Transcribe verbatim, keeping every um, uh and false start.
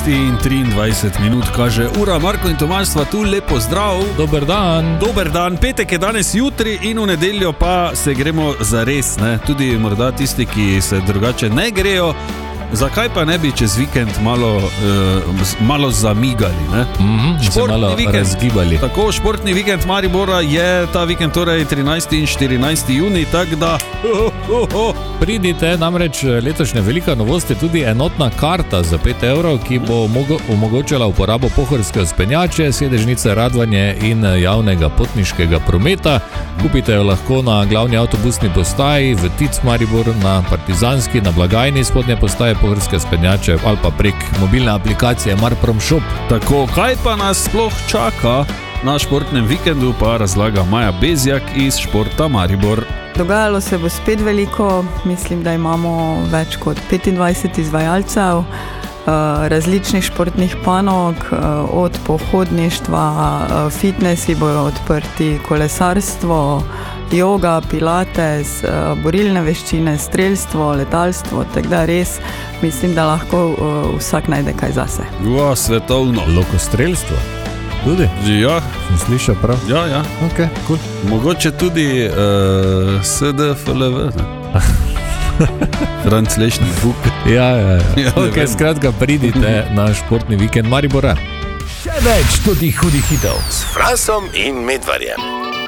šestnajst in triindvajset minut kaže ura. Marko in Tomaž sva tu, lepo zdrav. Dober dan. Dober dan, petek je danes jutri in v nedeljo pa se gremo za res, ne? Tudi morda tisti, ki se drugače ne grejo. Zakaj pa ne bi čez vikend malo, uh, malo zamigali, ne? Mm-hmm, športni malo vikend, razgibali. Tako, športni vikend Maribora je ta vikend, torej trinajsti in štirinajsti junij, tako da oh, oh, oh. Pridite, namreč letošnja velika novost je tudi enotna karta za pet evrov, ki bo omogočala uporabo pohorske vzpenjače, sedežnice, radvanje in javnega potniškega prometa. Kupite jo lahko na glavni avtobusni postaji, v Tic Maribor, na Partizanski, na blagajni spodnje postaje pohorske vzpenjače ali pa prek mobilne aplikacije Marprom Shop. Tako, kaj pa nas sploh čaka na športnem vikendu, pa razlaga Maja Bezjak iz Športa Maribor. Dogajalo se bo spet veliko, mislim, da imamo več kot petindvajset izvajalcev različnih športnih panog, od pohodništva, fitnesi bojo odprti, kolesarstvo, joga, pilates, borilne veščine, strelstvo, letalstvo, tako da res mislim, da lahko vsak najde kaj zase. Ja, svetovno. Lokostrelstvo? Tudi? Ja. Sem slišal prav? Ja, ja. Ok, cool. Mogoče tudi uh, S D F L V, ne? Franc Lešnik Buk. Ja, ja, ja. ja ok, skratka, pridite na športni vikend Maribora. Še več tudi hudih hitov s Fransom in Medvarjem.